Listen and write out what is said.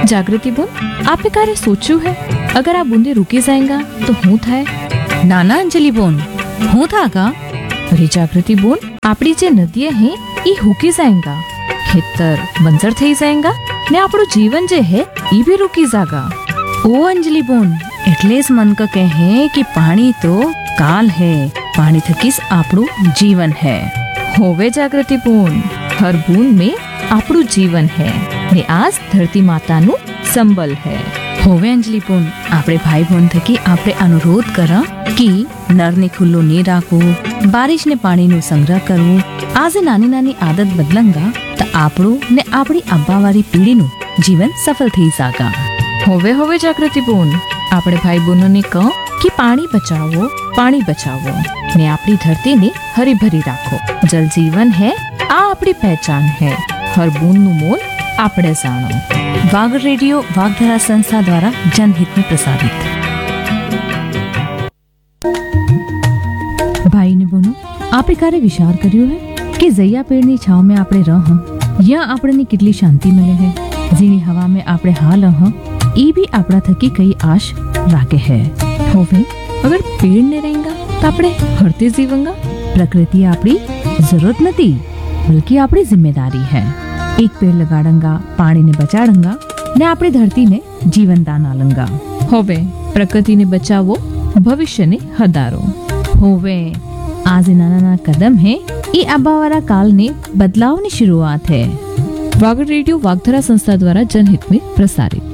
जागृति बोल, आपने कार्य सोचू है? अगर आप बूंदे रुकी जाएगा तो हूँ थाय? નાના અંજલિ બોન, હું થાકા? अरे जागृति बोल, आपड़ी जे नदियां हैं ये हुकी जाएगा, खेतर बंजर थई जाएगा ने આપણું જીવન જે હે ઈ भी रुकी जागा। ओ अंजलि बोन, એટલે જ મન ક કહે कि पानी तो काल है, पानी थकीस આપણું जीवन है। होवे जागृति बोल, हर बूंद में આપણું जीवन है ने आज धरती माताનું संबल है। હોવે અંજલિ બોન, આપણે ભાઈ બોન થકી આપણે અનુરોધ કર કે નરને ખુલ્લો નહીં રાખવું, બારિશને પાણીનો સંગ્રહ કરવું। આજે નાની નાની આદત બદલંગા તો આપણું ને આપણી આબાવાળી પેઢીનું જીવન સફળ થઈ જાગા। होवे होवे जागृति बोल, આપણે ભાઈ બહેનોને કહો કે પાણી બચાવો ને આપણી ધરતીને હરી ભરી રાખો। જલ જીવન है, આ આપણી પહેચાન है, हर बूंदનું મોલ આપણે જાણો। वाग रेडियो वागधरा संस्था द्वारा जनहित में प्रसारित। भाई ने बोनो, आपे कार्य विचार કર્યો है कि जैया पेड़नी छाव में आपणे रह या आपणे कितली शांति मिले है, जीनी हवा में आपणे हाल ई भी आपड़ा थकी कई आश राखे है। होवे अगर पेड़ ने रहेगा तो आपणे हरते जीवंगा। प्रकृति आपड़ी जरूरत नहीं बल्कि आपड़ी जिम्मेदारी है। एक पेड़ लगाड़ंगा, पानी ने बचाड़ंगा ने आपणी धरती ने जीवन दान आलंगा। होवे प्रकृति ने बचावो, भविष्य ने हदारो। होवे आज नाना नाना कदम है, ये आबावारा काल ने बदलाव की शुरुआत है। वाग रेडियो वागधरा संस्था द्वारा जनहित में प्रसारित।